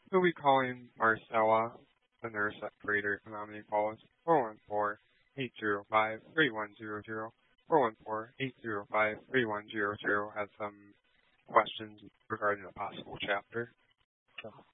We'll be calling Marcella, the nurse at Creator Economy College, 414-805-3100. 414-805-3100 has some questions regarding a possible chapter. So